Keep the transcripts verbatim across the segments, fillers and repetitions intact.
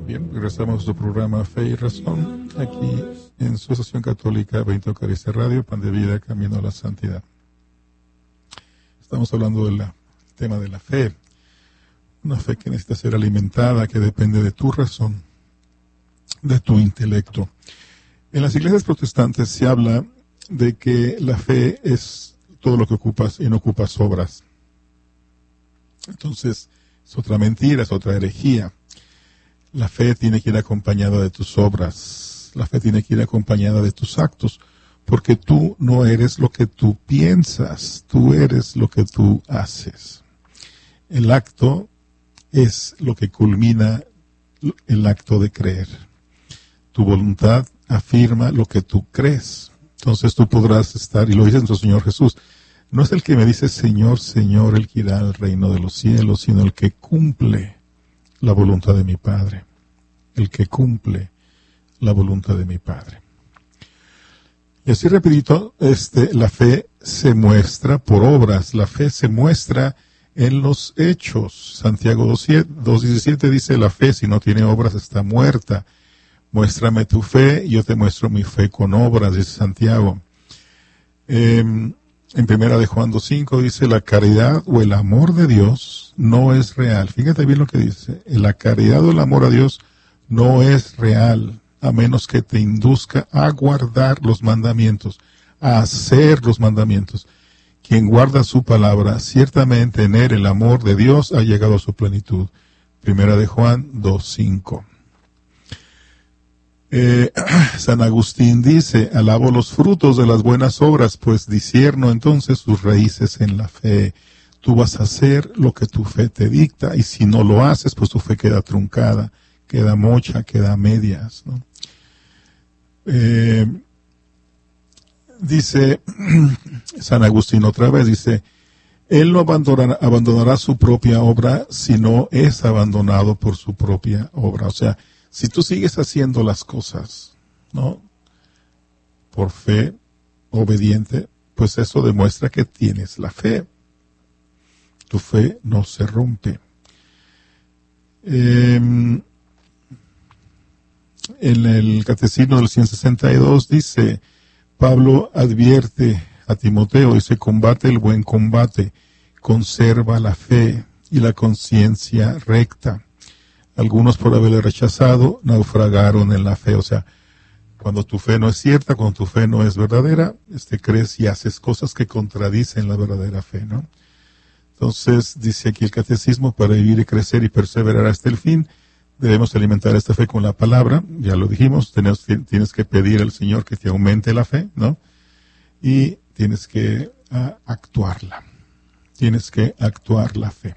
Bien, regresamos a nuestro programa Fe y Razón, aquí en su estación católica veinte Eucaristía Radio, Pan de Vida, Camino a la Santidad. Estamos hablando del tema de la fe, una fe que necesita ser alimentada, que depende de tu razón, de tu intelecto. En las iglesias protestantes se habla de que la fe es todo lo que ocupas y no ocupas obras. Entonces, es otra mentira, es otra herejía. La fe tiene que ir acompañada de tus obras. La fe tiene que ir acompañada de tus actos. Porque tú no eres lo que tú piensas. Tú eres lo que tú haces. El acto es lo que culmina el acto de creer. Tu voluntad afirma lo que tú crees. Entonces tú podrás estar, y lo dice nuestro Señor Jesús, no es el que me dice Señor, Señor, el que irá al reino de los cielos, sino el que cumple la voluntad de mi Padre, el que cumple la voluntad de mi Padre. Y así rapidito, este, la fe se muestra por obras, la fe se muestra en los hechos. Santiago dos diecisiete dice, la fe si no tiene obras está muerta. Muéstrame tu fe y yo te muestro mi fe con obras, dice Santiago. Eh, en primera de Juan dos cinco dice, la caridad o el amor de Dios no es real. Fíjate bien lo que dice. La caridad o el amor a Dios no es real, a menos que te induzca a guardar los mandamientos, a hacer los mandamientos. Quien guarda su palabra, ciertamente en él el amor de Dios ha llegado a su plenitud. Primera de Juan dos cinco. Eh, San Agustín dice, alabo los frutos de las buenas obras, pues discierno entonces sus raíces en la fe. Tú vas a hacer lo que tu fe te dicta, y si no lo haces, pues tu fe queda truncada, queda mocha, queda a medias, ¿no? Eh, dice San Agustín otra vez, dice, él no abandonará, abandonará su propia obra si no es abandonado por su propia obra. O sea, si tú sigues haciendo las cosas, ¿no?, por fe, obediente, pues eso demuestra que tienes la fe. Tu fe no se rompe. Eh, en el Catecismo del ciento sesenta y dos dice, Pablo advierte a Timoteo, dice, combate el buen combate, conserva la fe y la conciencia recta. Algunos por haberle rechazado, naufragaron en la fe. O sea, cuando tu fe no es cierta, cuando tu fe no es verdadera, este, crees y haces cosas que contradicen la verdadera fe, ¿no? Entonces, dice aquí el Catecismo, para vivir y crecer y perseverar hasta el fin, debemos alimentar esta fe con la palabra. Ya lo dijimos, tienes, tienes que pedir al Señor que te aumente la fe, ¿no? Y tienes que uh, actuarla. Tienes que actuar la fe.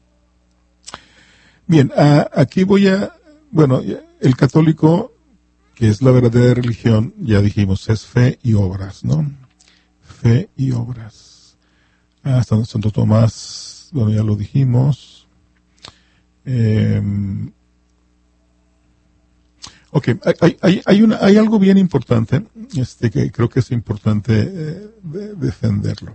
Bien, uh, aquí voy a, bueno, el católico, que es la verdadera religión, ya dijimos, es fe y obras, ¿no? Fe y obras. Ah, Santo Tomás, bueno, ya lo dijimos. Eh, ok, hay, hay, hay, una, hay algo bien importante, este, que creo que es importante eh, de, defenderlo.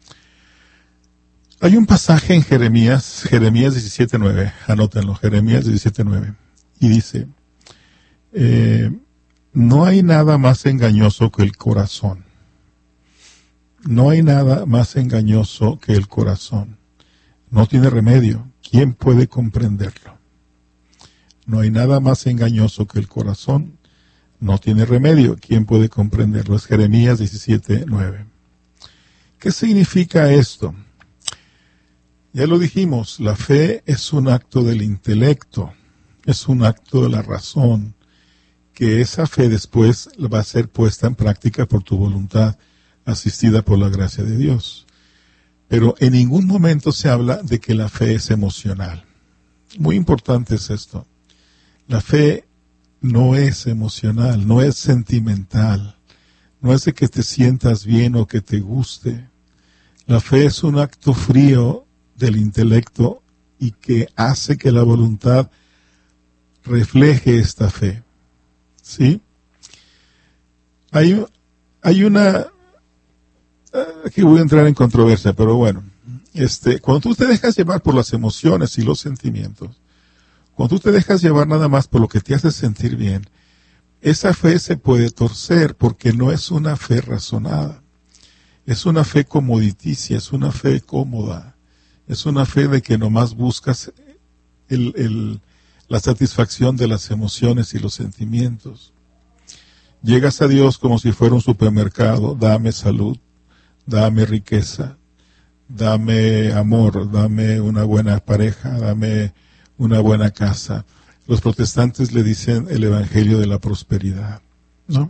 Hay un pasaje en Jeremías, Jeremías diecisiete nueve, anótenlo, Jeremías diecisiete nueve, y dice, eh, no hay nada más engañoso que el corazón. No hay nada más engañoso que el corazón. No tiene remedio. ¿Quién puede comprenderlo? No hay nada más engañoso que el corazón. No tiene remedio. ¿Quién puede comprenderlo? Es Jeremías diecisiete nueve. ¿Qué significa esto? Ya lo dijimos, la fe es un acto del intelecto, es un acto de la razón, que esa fe después va a ser puesta en práctica por tu voluntad, asistida por la gracia de Dios. Pero en ningún momento se habla de que la fe es emocional. Muy importante es esto. La fe no es emocional, no es sentimental, no es de que te sientas bien o que te guste. La fe es un acto frío del intelecto y que hace que la voluntad refleje esta fe. ¿Sí? Hay, hay una... Aquí voy a entrar en controversia, pero bueno. Este, cuando tú te dejas llevar por las emociones y los sentimientos, Cuando tú te dejas llevar nada más por lo que te hace sentir bien, esa fe se puede torcer porque no es una fe razonada. Es una fe comoditicia, es una fe cómoda. Es una fe de que nomás buscas el, el, la satisfacción de las emociones y los sentimientos. Llegas a Dios como si fuera un supermercado. Dame salud, dame riqueza, dame amor, dame una buena pareja, dame una buena casa. Los protestantes le dicen el evangelio de la prosperidad, ¿no?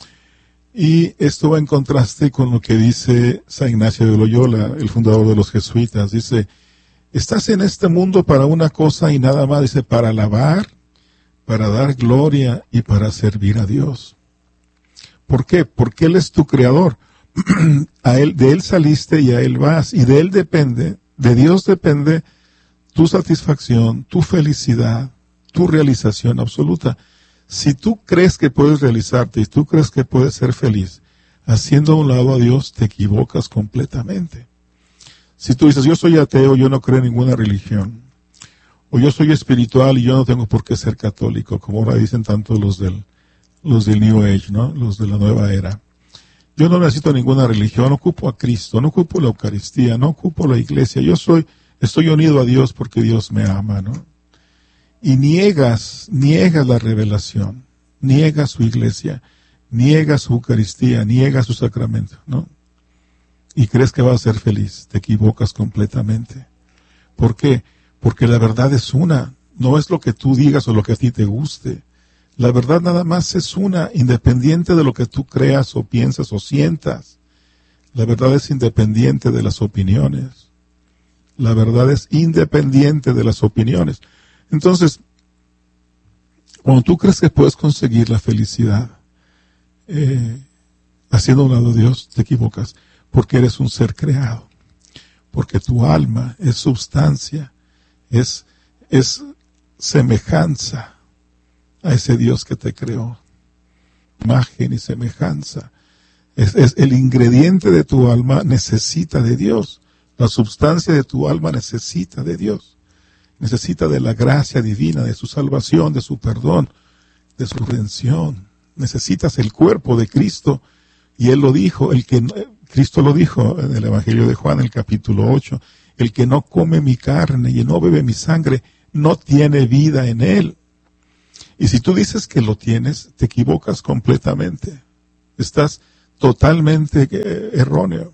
Y esto va en contraste con lo que dice San Ignacio de Loyola, el fundador de los jesuitas. Dice, estás en este mundo para una cosa y nada más. Dice, para alabar, para dar gloria y para servir a Dios. ¿Por qué? Porque Él es tu creador. A él, de Él saliste y a Él vas. Y de Él depende, de Dios depende tu satisfacción, tu felicidad, tu realización absoluta. Si tú crees que puedes realizarte y tú crees que puedes ser feliz, haciendo a un lado a Dios, te equivocas completamente. Si tú dices, yo soy ateo, yo no creo en ninguna religión, o yo soy espiritual y yo no tengo por qué ser católico, como ahora dicen tanto los del, los del New Age, ¿no? Los de la nueva era. Yo no necesito ninguna religión, no ocupo a Cristo, no ocupo la Eucaristía, no ocupo la iglesia, yo soy, estoy unido a Dios porque Dios me ama, ¿no? Y niegas, niegas la revelación, niegas su iglesia, niegas su Eucaristía, niegas su sacramento, ¿no? Y crees que vas a ser feliz, te equivocas completamente. ¿Por qué? Porque la verdad es una, no es lo que tú digas o lo que a ti te guste. La verdad nada más es una, independiente de lo que tú creas o piensas o sientas. La verdad es independiente de las opiniones. La verdad es independiente de las opiniones. Entonces, cuando tú crees que puedes conseguir la felicidad eh, haciendo a un lado a Dios, te equivocas, porque eres un ser creado, porque tu alma es sustancia, es, es semejanza a ese Dios que te creó, imagen y semejanza. Es, es el ingrediente de tu alma necesita de Dios, la sustancia de tu alma necesita de Dios. Necesita de la gracia divina, de su salvación, de su perdón, de su redención. Necesitas el cuerpo de Cristo. Y Él lo dijo, el que Cristo lo dijo en el Evangelio de Juan, el capítulo ocho. El que no come mi carne y no bebe mi sangre, no tiene vida en Él. Y si tú dices que lo tienes, te equivocas completamente. Estás totalmente eh, erróneo.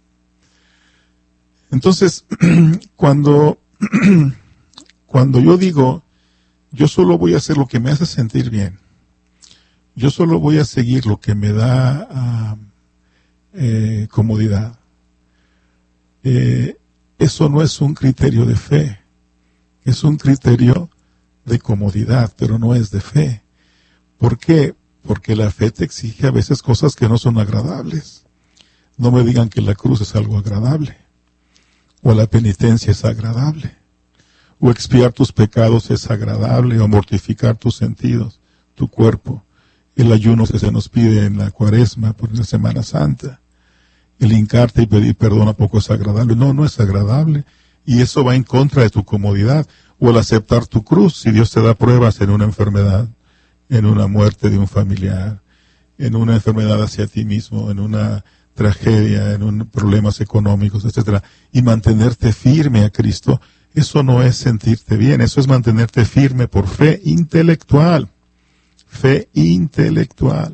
Entonces, cuando... Cuando yo digo, yo solo voy a hacer lo que me hace sentir bien, yo solo voy a seguir lo que me da uh, eh, comodidad, eh, eso no es un criterio de fe, es un criterio de comodidad, pero no es de fe. ¿Por qué? Porque la fe te exige a veces cosas que no son agradables. No me digan que la cruz es algo agradable, o la penitencia es agradable. O expiar tus pecados es agradable, o mortificar tus sentidos, tu cuerpo. El ayuno que se nos pide en la Cuaresma, por la Semana Santa. El hincarte y pedir perdón a poco es agradable. No, no es agradable. Y eso va en contra de tu comodidad. O el aceptar tu cruz, si Dios te da pruebas en una enfermedad, en una muerte de un familiar, en una enfermedad hacia ti mismo, en una tragedia, en un, problemas económicos, etcétera, y mantenerte firme a Cristo. Eso no es sentirte bien, eso es mantenerte firme por fe intelectual. Fe intelectual.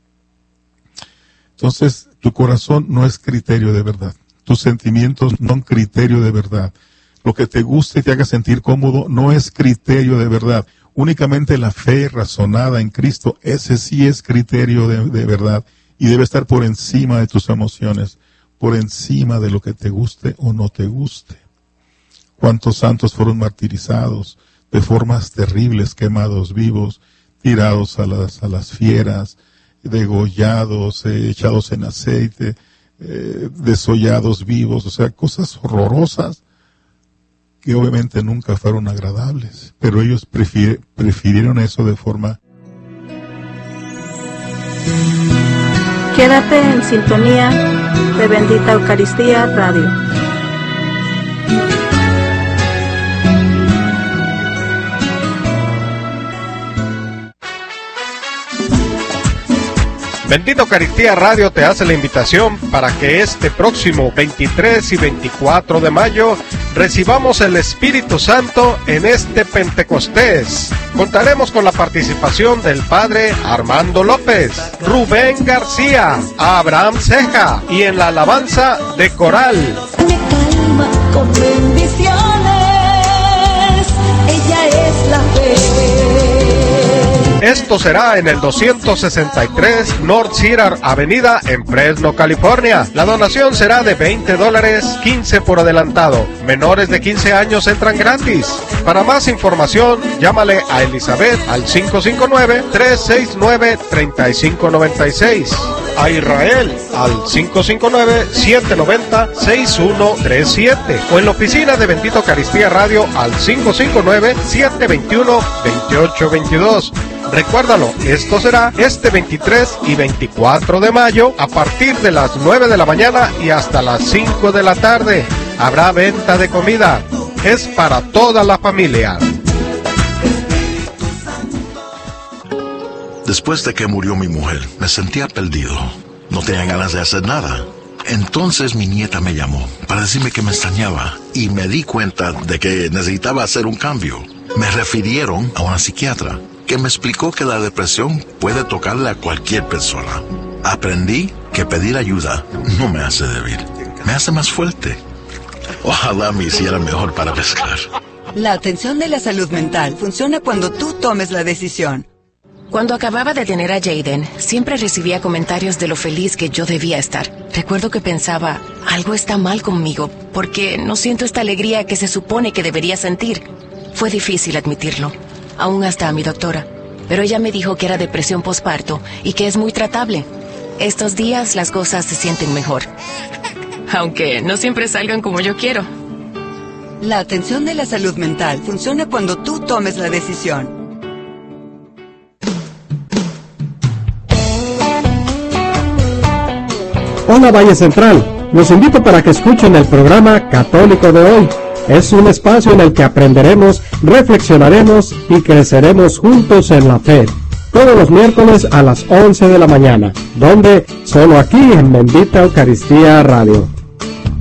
Entonces, tu corazón no es criterio de verdad. Tus sentimientos no son criterio de verdad. Lo que te guste y te haga sentir cómodo no es criterio de verdad. Únicamente la fe razonada en Cristo, ese sí es criterio de, de verdad. Y debe estar por encima de tus emociones, por encima de lo que te guste o no te guste. Cuántos santos fueron martirizados de formas terribles, quemados vivos, tirados a las, a las fieras, degollados, eh, echados en aceite, eh, desollados vivos, o sea, cosas horrorosas que obviamente nunca fueron agradables, pero ellos prefier, prefirieron eso de forma... Quédate en sintonía de Bendita Eucaristía Radio. Bendita Eucaristía Radio te hace la invitación para que este próximo veintitrés y veinticuatro de mayo recibamos el Espíritu Santo en este Pentecostés. Contaremos con la participación del Padre Armando López, Rubén García, Abraham Ceja y en la alabanza de coral. Me calma con bendiciones, ella es la fe. Esto será en el doscientos sesenta y tres North Cedar Avenida en Fresno, California. La donación será de veinte dólares, quince por adelantado. Menores de quince años entran gratis. Para más información, llámale a Elizabeth al cinco cinco nueve, tres seis nueve, tres cinco nueve seis. A Israel al cinco cinco nueve, siete nueve cero, seis uno tres siete o en la oficina de Bendita Eucaristía Radio al cinco cinco nueve, siete dos uno, dos ocho dos dos. Recuérdalo, esto será este veintitrés y veinticuatro de mayo a partir de las nueve de la mañana y hasta las cinco de la tarde. Habrá venta de comida. Es para toda la familia. Después de que murió mi mujer, me sentía perdido. No tenía ganas de hacer nada. Entonces mi nieta me llamó para decirme que me extrañaba y me di cuenta de que necesitaba hacer un cambio. Me refirieron a una psiquiatra que me explicó que la depresión puede tocarle a cualquier persona. Aprendí que pedir ayuda no me hace débil, me hace más fuerte. Ojalá me hiciera mejor para pescar. La atención de la salud mental funciona cuando tú tomes la decisión. Cuando acababa de tener a Jaden, siempre recibía comentarios de lo feliz que yo debía estar. Recuerdo que pensaba, algo está mal conmigo, porque no siento esta alegría que se supone que debería sentir. Fue difícil admitirlo, aún hasta a mi doctora. Pero ella me dijo que era depresión posparto y que es muy tratable. Estos días las cosas se sienten mejor. Aunque no siempre salgan como yo quiero. La atención de la salud mental funciona cuando tú tomes la decisión. Hola Valle Central, los invito para que escuchen el programa Católico de Hoy. Es un espacio en el que aprenderemos, reflexionaremos y creceremos juntos en la fe. Todos los miércoles a las once de la mañana, donde solo aquí en Bendita Eucaristía Radio.